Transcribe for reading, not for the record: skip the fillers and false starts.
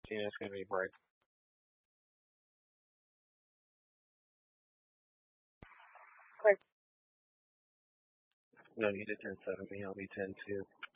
Tina's gonna be bright. Quick. No need to 10-7 me. I'll be 10-2.